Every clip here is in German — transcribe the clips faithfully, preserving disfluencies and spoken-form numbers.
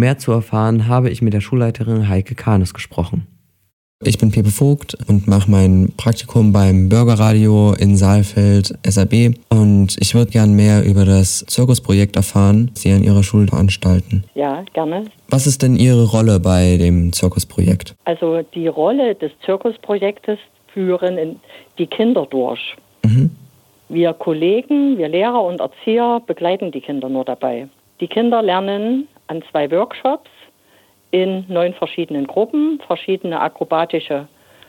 mehr zu erfahren, habe ich mit der Schulleiterin Heike Kahnes gesprochen. Ich bin Pepe Vogt und mache mein Praktikum beim Bürgerradio in Saalfeld S A B und ich würde gern mehr über das Zirkusprojekt erfahren, das Sie an Ihrer Schule veranstalten. Ja, gerne. Was ist denn Ihre Rolle bei dem Zirkusprojekt? Also die Rolle des Zirkusprojektes führen in die Kinder durch. Mhm. Wir Kollegen, wir Lehrer und Erzieher begleiten die Kinder nur dabei. Die Kinder lernen an zwei Workshops in neun verschiedenen Gruppen, verschiedene akrobatische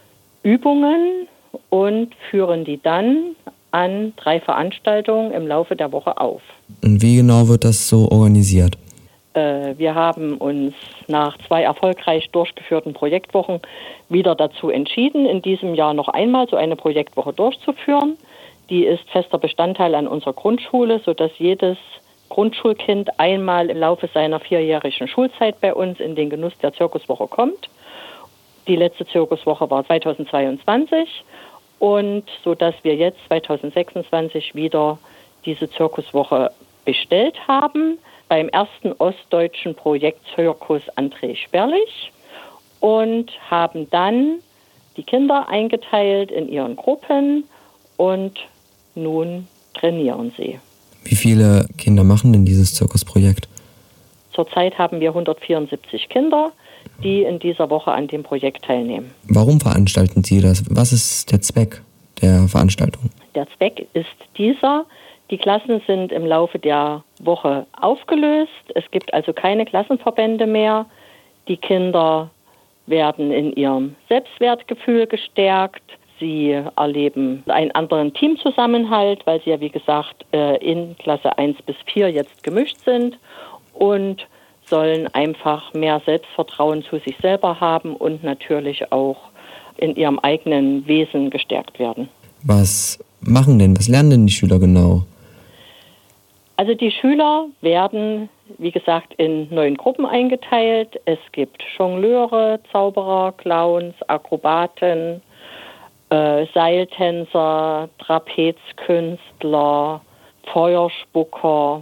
Übungen und führen die dann an drei Veranstaltungen im Laufe der Woche auf. Und wie genau wird das so organisiert? Äh, wir haben uns nach zwei erfolgreich durchgeführten Projektwochen wieder dazu entschieden, in diesem Jahr noch einmal so eine Projektwoche durchzuführen. Die ist fester Bestandteil an unserer Grundschule, sodass jedes Grundschulkind einmal im Laufe seiner vierjährigen Schulzeit bei uns in den Genuss der Zirkuswoche kommt. Die letzte Zirkuswoche war zweitausendzweiundzwanzig und so dass wir jetzt zweitausendsechsundzwanzig wieder diese Zirkuswoche bestellt haben beim ersten ostdeutschen Projekt Zirkus André Sperlich und haben dann die Kinder eingeteilt in ihren Gruppen und nun trainieren sie. Wie viele Kinder machen denn dieses Zirkusprojekt? Zurzeit haben wir hundertvierundsiebzig Kinder, die in dieser Woche an dem Projekt teilnehmen. Warum veranstalten Sie das? Was ist der Zweck der Veranstaltung? Der Zweck ist dieser. Die Klassen sind im Laufe der Woche aufgelöst. Es gibt also keine Klassenverbände mehr. Die Kinder werden in ihrem Selbstwertgefühl gestärkt. Sie erleben einen anderen Teamzusammenhalt, weil sie ja, wie gesagt, in Klasse eins bis vier jetzt gemischt sind und sollen einfach mehr Selbstvertrauen zu sich selber haben und natürlich auch in ihrem eigenen Wesen gestärkt werden. Was machen denn, was lernen denn die Schüler genau? Also die Schüler werden, wie gesagt, in neun Gruppen eingeteilt. Es gibt Jongleure, Zauberer, Clowns, Akrobaten, Äh, Seiltänzer, Trapezkünstler, Feuerspucker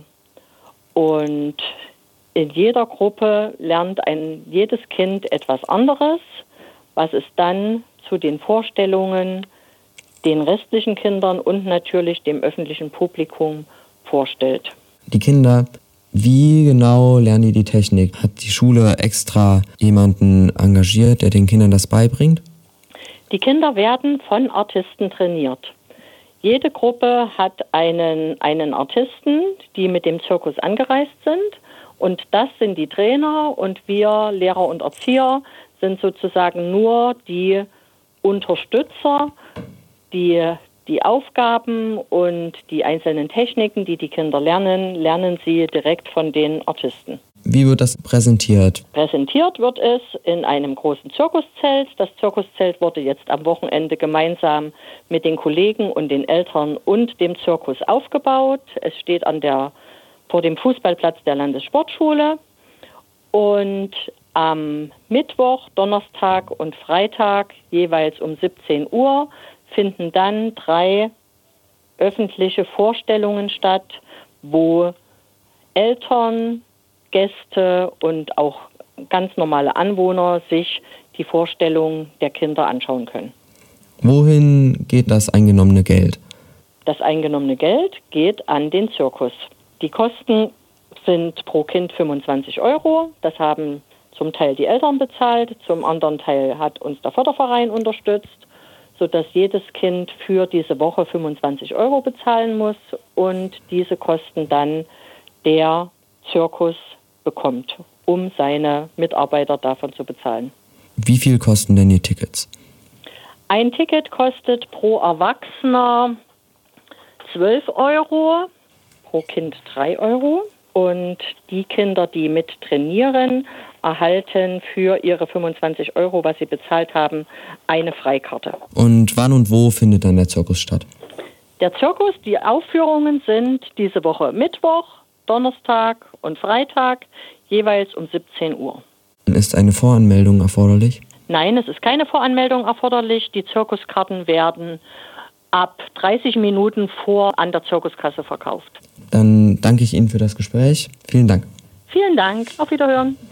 und in jeder Gruppe lernt ein jedes Kind etwas anderes, was es dann zu den Vorstellungen den restlichen Kindern und natürlich dem öffentlichen Publikum vorstellt. Die Kinder, wie genau lernen die die Technik? Hat die Schule extra jemanden engagiert, der den Kindern das beibringt? Die Kinder werden von Artisten trainiert. Jede Gruppe hat einen, einen Artisten, die mit dem Zirkus angereist sind. Und das sind die Trainer und wir, Lehrer und Erzieher, sind sozusagen nur die Unterstützer, die die Aufgaben und die einzelnen Techniken, die die Kinder lernen, lernen sie direkt von den Artisten. Wie wird das präsentiert? Präsentiert wird es in einem großen Zirkuszelt. Das Zirkuszelt wurde jetzt am Wochenende gemeinsam mit den Kollegen und den Eltern und dem Zirkus aufgebaut. Es steht an der, vor dem Fußballplatz der Landessportschule. Und am Mittwoch, Donnerstag und Freitag jeweils um siebzehn Uhr finden dann drei öffentliche Vorstellungen statt, wo Eltern, Gäste und auch ganz normale Anwohner sich die Vorstellung der Kinder anschauen können. Wohin geht das eingenommene Geld? Das eingenommene Geld geht an den Zirkus. Die Kosten sind pro Kind fünfundzwanzig Euro. Das haben zum Teil die Eltern bezahlt, zum anderen Teil hat uns der Förderverein unterstützt, sodass jedes Kind für diese Woche fünfundzwanzig Euro bezahlen muss und diese Kosten dann der Zirkus bekommt, um seine Mitarbeiter davon zu bezahlen. Wie viel kosten denn die Tickets? Ein Ticket kostet pro Erwachsener zwölf Euro, pro Kind drei Euro. Und die Kinder, die mit trainieren, erhalten für ihre fünfundzwanzig Euro, was sie bezahlt haben, eine Freikarte. Und wann und wo findet dann der Zirkus statt? Der Zirkus, die Aufführungen sind diese Woche Mittwoch, Donnerstag und Freitag, jeweils um siebzehn Uhr. Ist eine Voranmeldung erforderlich? Nein, es ist keine Voranmeldung erforderlich. Die Zirkuskarten werden ab dreißig Minuten vor an der Zirkuskasse verkauft. Dann danke ich Ihnen für das Gespräch. Vielen Dank. Vielen Dank. Auf Wiederhören.